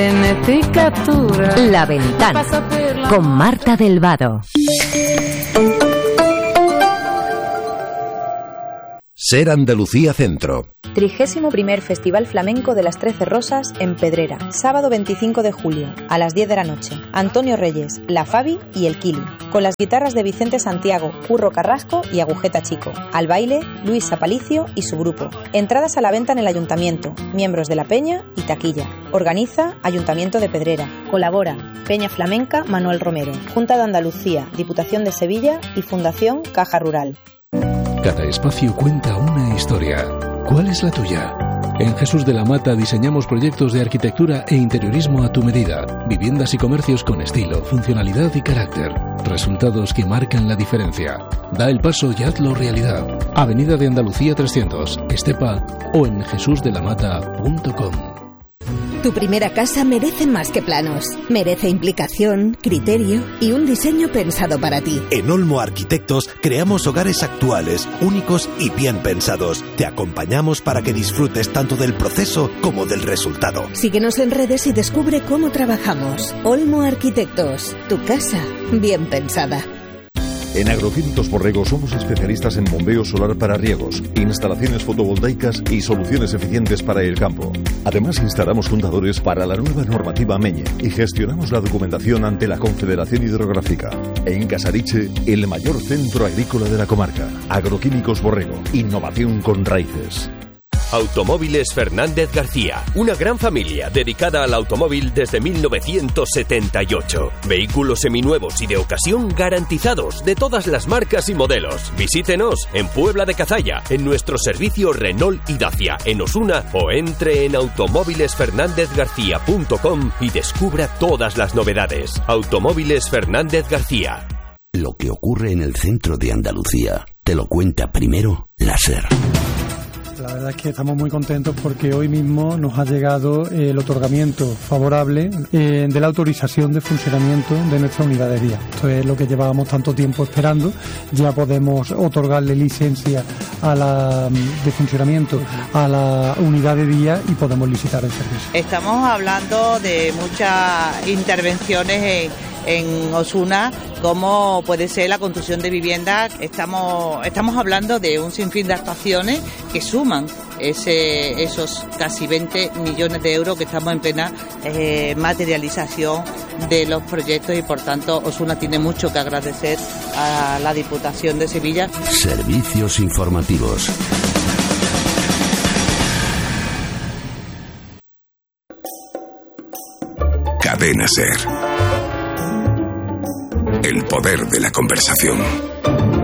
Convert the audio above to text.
La Ventana con Marta del Vado. Ser Andalucía Centro. 31º Festival Flamenco de las 13 Rosas en Pedrera, sábado 25 de julio, a las 10 de la noche. Antonio Reyes, La Fabi y El Kili, con las guitarras de Vicente Santiago, Curro Carrasco y Agujeta Chico. Al baile, Luis Aparicio y su grupo. Entradas a la venta en el Ayuntamiento, miembros de la Peña y taquilla. Organiza Ayuntamiento de Pedrera. Colabora Peña Flamenca Manuel Romero, Junta de Andalucía, Diputación de Sevilla y Fundación Caja Rural. Cada espacio cuenta una historia. ¿Cuál es la tuya? En Jesús de la Mata diseñamos proyectos de arquitectura e interiorismo a tu medida. Viviendas y comercios con estilo, funcionalidad y carácter. Resultados que marcan la diferencia. Da el paso y hazlo realidad. Avenida de Andalucía 300, Estepa o en jesusdelamata.com. Tu primera casa merece más que planos. Merece implicación, criterio y un diseño pensado para ti. En Olmo Arquitectos creamos hogares actuales, únicos y bien pensados. Te acompañamos para que disfrutes tanto del proceso como del resultado. Síguenos en redes y descubre cómo trabajamos. Olmo Arquitectos, tu casa bien pensada. En Agroquímicos Borrego somos especialistas en bombeo solar para riegos, instalaciones fotovoltaicas y soluciones eficientes para el campo. Además, instalamos contadores para la nueva normativa MEñe y gestionamos la documentación ante la Confederación Hidrográfica. En Casariche, el mayor centro agrícola de la comarca. Agroquímicos Borrego, innovación con raíces. Automóviles Fernández García, una gran familia dedicada al automóvil desde 1978. Vehículos seminuevos y de ocasión garantizados de todas las marcas y modelos. Visítenos en Puebla de Cazalla, en nuestro servicio Renault y Dacia, en Osuna, o entre en automóvilesfernandezgarcía.com y descubra todas las novedades. Automóviles Fernández García. Lo que ocurre en el centro de Andalucía te lo cuenta primero la SER. La verdad es que estamos muy contentos porque hoy mismo nos ha llegado el otorgamiento favorable de la autorización de funcionamiento de nuestra unidad de día. Esto es lo que llevábamos tanto tiempo esperando. Ya podemos otorgarle licencia de funcionamiento a la unidad de día y podemos licitar el servicio. Estamos hablando de muchas intervenciones en Osuna, como puede ser la construcción de viviendas. Estamos hablando de un sinfín de actuaciones que suman esos casi 20 millones de euros que estamos en plena materialización de los proyectos, y por tanto Osuna tiene mucho que agradecer a la Diputación de Sevilla. Servicios informativos. Cadena SER. El poder de la conversación.